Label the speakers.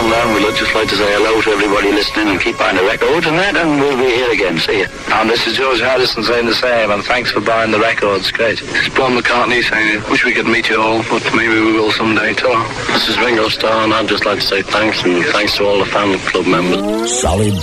Speaker 1: long run, we'd just like to say hello to everybody listening and keep buying the records and that, and we'll be here again. See you.
Speaker 2: And this is George Harrison saying the same, and thanks for buying the records. Great.
Speaker 3: It's Paul McCartney saying, wish we could meet you all, but maybe we will someday too.
Speaker 4: This is Ringo Starr, and I'd just like to say thanks, and thanks to all the fan club members.
Speaker 5: Solid